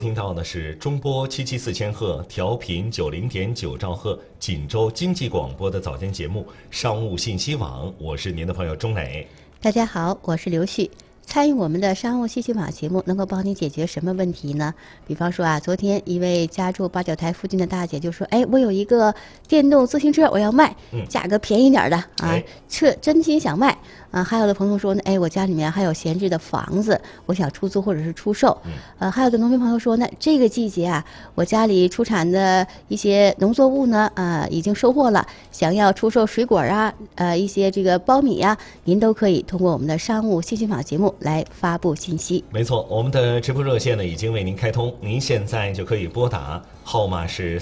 听到的是中波774千赫，调频90.9兆赫，锦州经济广播的早间节目《商务信息网》，我是您的朋友钟磊。 大家好，我是刘旭。参与我们的商务信息网节目，能够帮你解决什么问题呢？比方说啊，昨天一位家住八角台附近的大姐就说：“哎，我有一个电动自行车，我要卖，价格便宜点的啊，车真心想卖啊。”还有的朋友说呢：“哎，我家里面还有闲置的房子，我想出租或者是出售。”还有的农民朋友说呢：“这个季节啊，我家里出产的一些农作物呢，已经收获了，想要出售水果啊，一些这个苞米啊，您都可以通过我们的商务信息网节目来发布信息。” 没错，我们的直播热线呢已经为您开通，您现在就可以拨打，号码是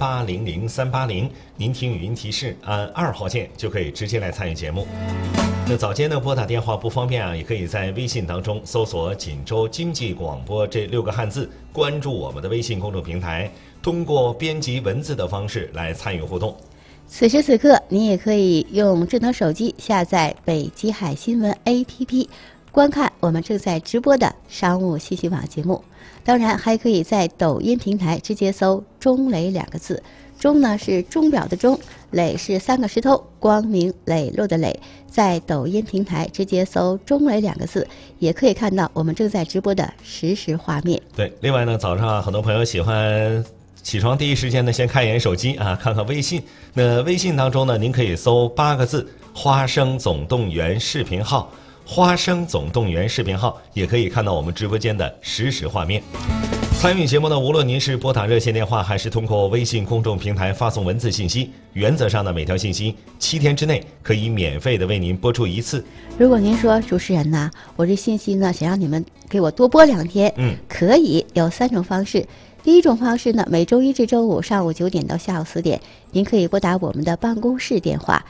3800-380，您听语音提示，按2号键就可以直接来参与节目。那早间的拨打电话不方便啊，也可以在微信当中搜索锦州经济广播这6个汉字，关注我们的微信公众平台，通过编辑文字的方式来参与互动。 此时此刻，您也可以用智能手机下载北极海新闻 APP， 观看我们正在直播的商务信息网节目。当然，还可以在抖音平台直接搜“钟磊”2个字。钟呢是钟表的钟，磊是3个石头，光明磊落的磊。在抖音平台直接搜“钟磊”2个字，也可以看到我们正在直播的实时画面。 对，另外呢，早上很多朋友喜欢起床第一时间呢，先看一眼手机啊，看看微信。那微信当中呢，您可以搜8个字“花生总动员”视频号，花生总动员视频号也可以看到我们直播间的实时画面。参与节目呢，无论您是拨打热线电话，还是通过微信公众平台发送文字信息，原则上呢，每条信息7天之内可以免费的为您播出1次。 如果您说主持人呢，我这信息呢想让你们给我多播2天，可以有3种方式。第一种方式呢，每周一至周五上午9点到下午4点，您可以拨打我们的办公室电话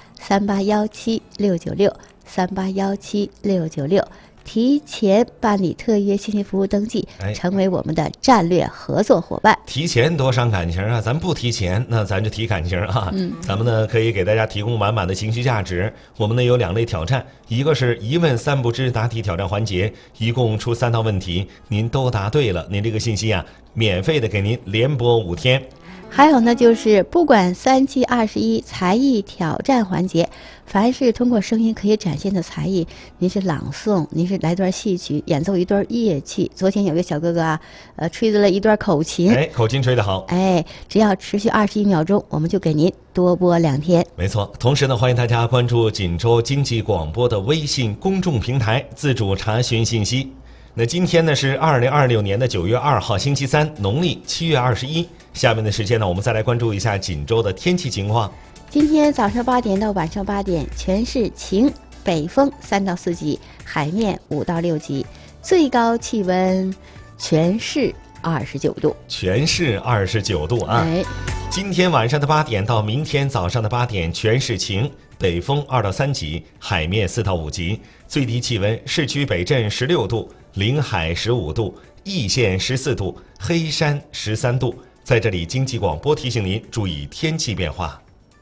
3817-696，3817-696，提前办理特约信息服务登记，成为我们的战略合作伙伴。 提前多伤感情啊，咱不提前，那咱就提感情啊。咱们呢可以给大家提供满满的情绪价值。我们呢有2类挑战，一个是一问3不知答题挑战环节，一共出3道问题，您都答对了，您这个信息啊，免费的给您连播5天。 还有呢，就是不管3七21才艺挑战环节，凡是通过声音可以展现的才艺，您是朗诵，您是来段戏曲，演奏一段乐器。昨天有个小哥哥啊，吹了一段口琴， 口琴吹得好， 只要持续21秒钟，我们就给您多播2天。 没错，同时呢，欢迎大家关注锦州经济广播的微信公众平台，自主查询信息。那今天呢是2026年的9月2号，星期三，农历7月21。下面的时间呢，我们再来关注一下锦州的天气情况。 今天早上8点到晚上8点，全市晴，北风3到4级，海面5到6级，最高气温全市29度。 全市29度啊！今天晚上的8点到明天早上的8点，全市晴，北风2到3级，海面4到5级，最低气温市区北镇16度，临海15度，易县14度，黑山13度。在这里，经济广播提醒您注意天气变化。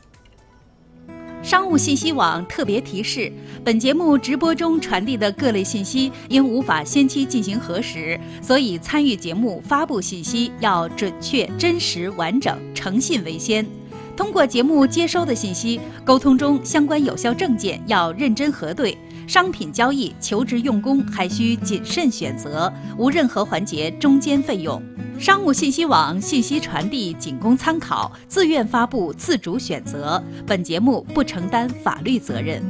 商务信息网特别提示：本节目直播中传递的各类信息因无法先期进行核实，所以参与节目发布信息要准确、真实、完整，诚信为先。通过节目接收的信息，沟通中相关有效证件要认真核对，商品交易、求职用工还需谨慎选择，无任何环节中间费用。商务信息网信息传递仅供参考，自愿发布，自主选择。本节目不承担法律责任。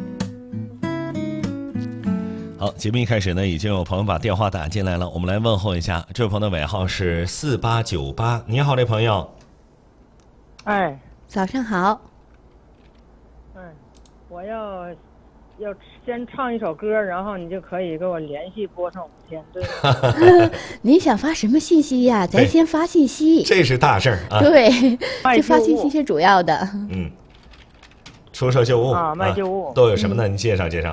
好，节目一开始呢，已经有朋友把电话打进来了，我们来问候一下。这位朋友的尾号是4898，你好，这朋友。 早上好。 我要先唱一首歌，然后你就可以给我连续播上5天，对吗？ 您想发什么信息呀？咱先发信息， 这是大事儿啊！ 对，这发信息是主要的。 出售旧物啊，卖旧物都有什么呢？你介绍介绍。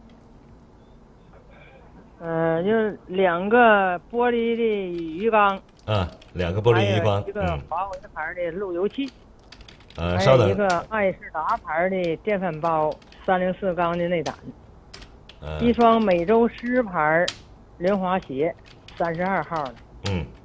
就是2个玻璃的鱼缸 ，2个玻璃鱼缸， 一个华为牌的路由器， 稍等， 一个爱仕达牌的电饭煲304缸的内胆，一双美洲狮牌轮滑鞋，32号的。